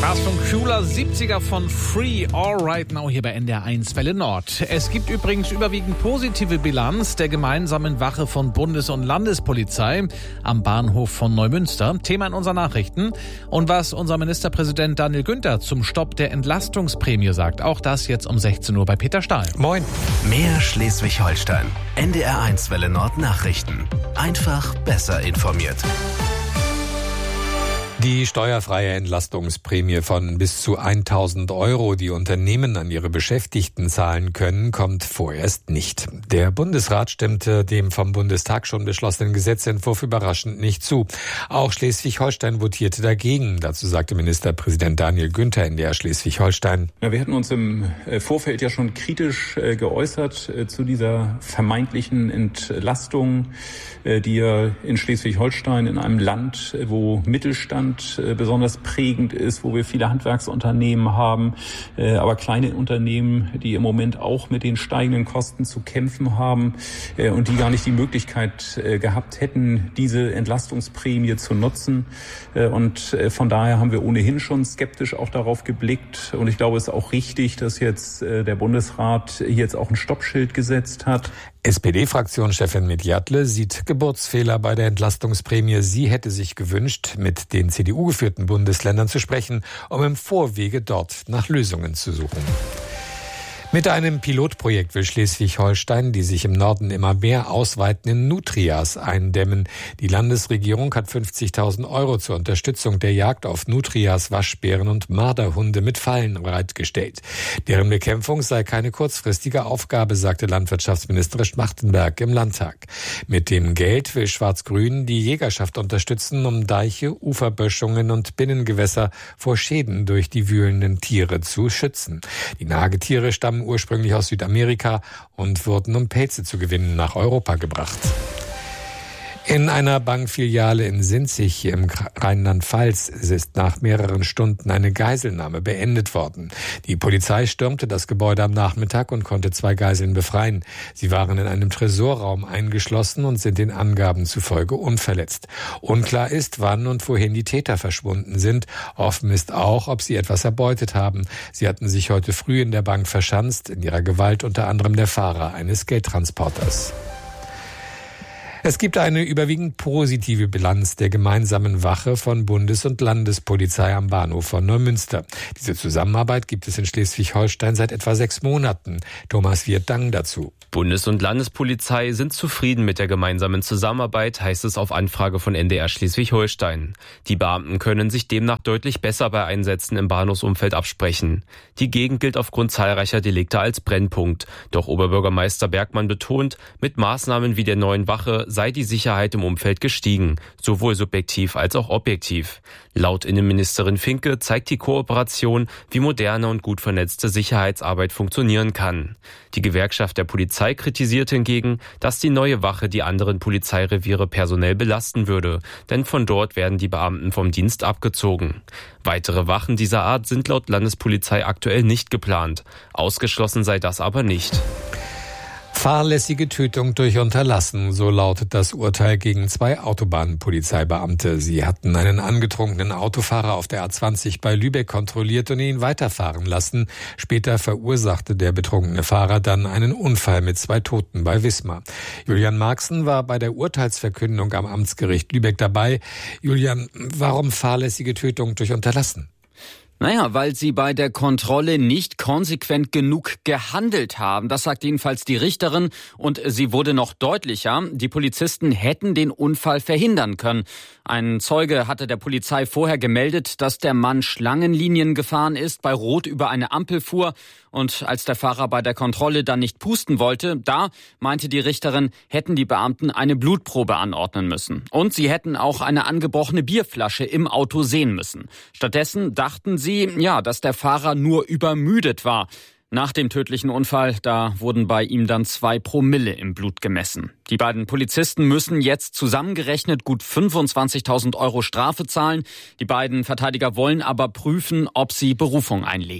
Fast und cooler 70er von Free, All Right Now hier bei NDR 1 Welle Nord. Es gibt übrigens überwiegend positive Bilanz der gemeinsamen Wache von Bundes- und Landespolizei am Bahnhof von Neumünster. Thema in unseren Nachrichten. Und was unser Ministerpräsident Daniel Günther zum Stopp der Entlastungsprämie sagt. Auch das jetzt um 16 Uhr bei Peter Stahl. Moin. Mehr Schleswig-Holstein. NDR 1 Welle Nord Nachrichten. Einfach besser informiert. Die steuerfreie Entlastungsprämie von bis zu 1.000 €, die Unternehmen an ihre Beschäftigten zahlen können, kommt vorerst nicht. Der Bundesrat stimmte dem vom Bundestag schon beschlossenen Gesetzentwurf überraschend nicht zu. Auch Schleswig-Holstein votierte dagegen. Dazu sagte Ministerpräsident Daniel Günther in der Schleswig-Holstein. Wir hatten uns im Vorfeld ja schon kritisch geäußert zu dieser vermeintlichen Entlastung, die ja in Schleswig-Holstein, in einem Land, wo Mittelstand besonders prägend ist, wo wir viele Handwerksunternehmen haben, aber kleine Unternehmen, die im Moment auch mit den steigenden Kosten zu kämpfen haben und die gar nicht die Möglichkeit gehabt hätten, diese Entlastungsprämie zu nutzen. Und von daher haben wir ohnehin schon skeptisch auch darauf geblickt. Und ich glaube, es ist auch richtig, dass jetzt der Bundesrat hier jetzt auch ein Stoppschild gesetzt hat. SPD-Fraktionschefin Medjatle sieht Geburtsfehler bei der Entlastungsprämie. Sie hätte sich gewünscht, mit den CDU-geführten Bundesländern zu sprechen, um im Vorwege dort nach Lösungen zu suchen. Mit einem Pilotprojekt will Schleswig-Holstein, die sich im Norden immer mehr ausweitenden Nutrias eindämmen. Die Landesregierung hat 50.000 € zur Unterstützung der Jagd auf Nutrias, Waschbären und Marderhunde mit Fallen bereitgestellt. Deren Bekämpfung sei keine kurzfristige Aufgabe, sagte Landwirtschaftsminister Schmachtenberg im Landtag. Mit dem Geld will Schwarz-Grün die Jägerschaft unterstützen, um Deiche, Uferböschungen und Binnengewässer vor Schäden durch die wühlenden Tiere zu schützen. Die Nagetiere stammen ursprünglich aus Südamerika und wurden, um Pelze zu gewinnen, nach Europa gebracht. In einer Bankfiliale in Sinzig im Rheinland-Pfalz ist nach mehreren Stunden eine Geiselnahme beendet worden. Die Polizei stürmte das Gebäude am Nachmittag und konnte 2 Geiseln befreien. Sie waren in einem Tresorraum eingeschlossen und sind den Angaben zufolge unverletzt. Unklar ist, wann und wohin die Täter verschwunden sind. Offen ist auch, ob sie etwas erbeutet haben. Sie hatten sich heute früh in der Bank verschanzt, in ihrer Gewalt unter anderem der Fahrer eines Geldtransporters. Es gibt eine überwiegend positive Bilanz der gemeinsamen Wache von Bundes- und Landespolizei am Bahnhof von Neumünster. Diese Zusammenarbeit gibt es in Schleswig-Holstein seit etwa 6 Monaten. Thomas Wirth-Dang dazu. Bundes- und Landespolizei sind zufrieden mit der gemeinsamen Zusammenarbeit, heißt es auf Anfrage von NDR Schleswig-Holstein. Die Beamten können sich demnach deutlich besser bei Einsätzen im Bahnhofsumfeld absprechen. Die Gegend gilt aufgrund zahlreicher Delikte als Brennpunkt. Doch Oberbürgermeister Bergmann betont, mit Maßnahmen wie der neuen Wache sei die Sicherheit im Umfeld gestiegen, sowohl subjektiv als auch objektiv. Laut Innenministerin Finke zeigt die Kooperation, wie moderne und gut vernetzte Sicherheitsarbeit funktionieren kann. Die Gewerkschaft der Polizei kritisiert hingegen, dass die neue Wache die anderen Polizeireviere personell belasten würde, denn von dort werden die Beamten vom Dienst abgezogen. Weitere Wachen dieser Art sind laut Landespolizei aktuell nicht geplant. Ausgeschlossen sei das aber nicht. Fahrlässige Tötung durch Unterlassen, so lautet das Urteil gegen 2 Autobahnpolizeibeamte. Sie hatten einen angetrunkenen Autofahrer auf der A20 bei Lübeck kontrolliert und ihn weiterfahren lassen. Später verursachte der betrunkene Fahrer dann einen Unfall mit 2 Toten bei Wismar. Julian Marxen war bei der Urteilsverkündung am Amtsgericht Lübeck dabei. Julian, warum fahrlässige Tötung durch Unterlassen? Naja, weil sie bei der Kontrolle nicht konsequent genug gehandelt haben. Das sagt jedenfalls die Richterin. Und sie wurde noch deutlicher. Die Polizisten hätten den Unfall verhindern können. Ein Zeuge hatte der Polizei vorher gemeldet, dass der Mann Schlangenlinien gefahren ist, bei Rot über eine Ampel fuhr. Und als der Fahrer bei der Kontrolle dann nicht pusten wollte, da, meinte die Richterin, hätten die Beamten eine Blutprobe anordnen müssen. Und sie hätten auch eine angebrochene Bierflasche im Auto sehen müssen. Stattdessen dachten sie, dass der Fahrer nur übermüdet war. Nach dem tödlichen Unfall, da wurden bei ihm dann 2 Promille im Blut gemessen. Die beiden Polizisten müssen jetzt zusammengerechnet gut 25.000 € Strafe zahlen. Die beiden Verteidiger wollen aber prüfen, ob sie Berufung einlegen.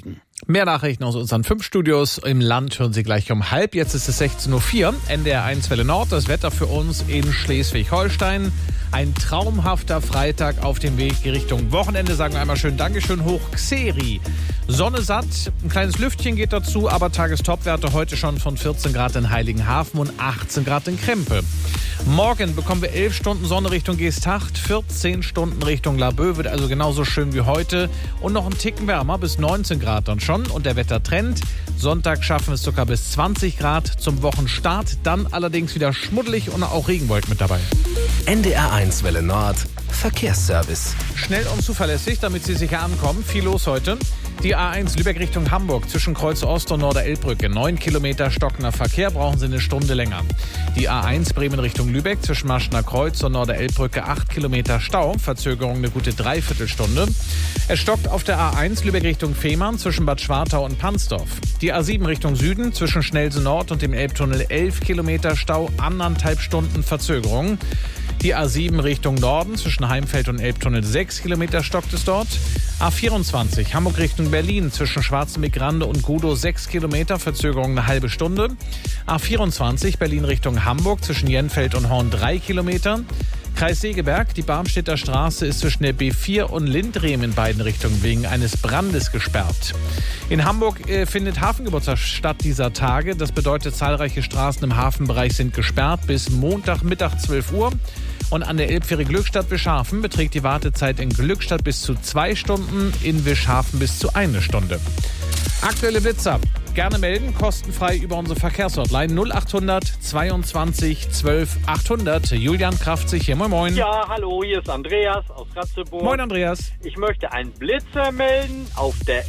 Mehr Nachrichten aus unseren 5 Studios. Im Land hören Sie gleich um 12:30. Jetzt ist es 16:04 Uhr. NDR 1 Welle Nord. Das Wetter für uns in Schleswig-Holstein. Ein traumhafter Freitag auf dem Weg Richtung Wochenende. Sagen wir einmal schön Dankeschön hoch Xeri. Sonne satt, ein kleines Lüftchen geht dazu, aber Tagestopwerte heute schon von 14 Grad in Heiligenhafen und 18 Grad in Krempe. Morgen bekommen wir 11 Stunden Sonne Richtung Geesthacht, 14 Stunden Richtung Laboe, wird also genauso schön wie heute und noch einen Ticken wärmer, bis 19 Grad dann schon und der Wettertrend. Sonntag schaffen wir es sogar bis 20 Grad zum Wochenstart, dann allerdings wieder schmuddelig und auch Regenwolken mit dabei. NDR 1 Welle Nord, Verkehrsservice. Schnell und zuverlässig, damit Sie sicher ankommen. Viel los heute. Die A1 Lübeck Richtung Hamburg zwischen Kreuz Ost und Norder-Elbbrücke. 9 Kilometer stockender Verkehr, brauchen Sie eine Stunde länger. Die A1 Bremen Richtung Lübeck zwischen Maschner Kreuz und Norder-Elbbrücke 8 Kilometer Stau. Verzögerung eine gute Dreiviertelstunde. Es stockt auf der A1 Lübeck Richtung Fehmarn zwischen Bad Schwartau und Pansdorf. Die A7 Richtung Süden zwischen Schnellse Nord und dem Elbtunnel 11 Kilometer Stau, 1,5 Stunden Verzögerung. Die A7 Richtung Norden zwischen Heimfeld und Elbtunnel 6 Kilometer stockt es dort. A24 Hamburg Richtung Berlin zwischen Schwarzenbeck-Grande und Gudow 6 Kilometer, Verzögerung eine halbe Stunde. A24 Berlin Richtung Hamburg zwischen Jenfeld und Horn 3 Kilometer. Kreis Segeberg, die Barmstedter Straße ist zwischen der B4 und Lindrehm in beiden Richtungen wegen eines Brandes gesperrt. In Hamburg findet Hafengeburtstag statt dieser Tage. Das bedeutet, zahlreiche Straßen im Hafenbereich sind gesperrt bis Montagmittag 12 Uhr. Und an der Elbfähre Glückstadt Wischhafen beträgt die Wartezeit in Glückstadt bis zu 2 Stunden, in Wischhafen bis zu 1 Stunde. Aktuelle Blitzer. Gerne melden, kostenfrei über unsere Verkehrshotline 0800 22 12 800. Julian Kraftzig hier, moin moin. Ja, hallo, hier ist Andreas aus Ratzeburg. Moin Andreas. Ich möchte einen Blitzer melden auf der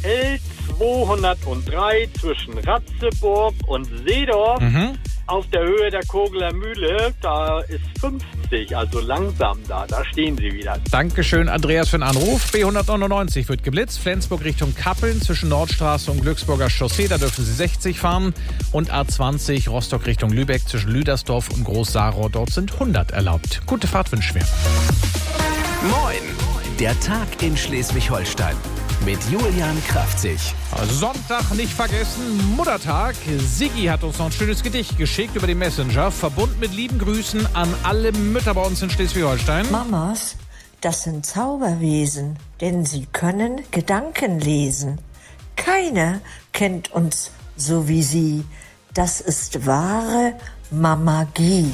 L203 zwischen Ratzeburg und Seedorf. Auf der Höhe der Kogeler Mühle, da ist 50, also langsam da stehen sie wieder. Dankeschön, Andreas, für den Anruf. B199 wird geblitzt, Flensburg Richtung Kappeln zwischen Nordstraße und Glücksburger Chaussee, da dürfen Sie 60 fahren. Und A20 Rostock Richtung Lübeck zwischen Lüdersdorf und Groß-Sarow, dort sind 100 erlaubt. Gute Fahrt wünschen wir. Moin, der Tag in Schleswig-Holstein. Mit Julian Kraftzig. Sonntag nicht vergessen, Muttertag. Siggi hat uns noch ein schönes Gedicht geschickt über den Messenger. Verbunden mit lieben Grüßen an alle Mütter bei uns in Schleswig-Holstein. Mamas, das sind Zauberwesen, denn sie können Gedanken lesen. Keiner kennt uns so wie sie. Das ist wahre Mamagie.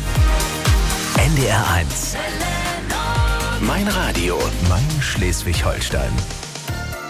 NDR 1. Mein Radio, mein Schleswig-Holstein.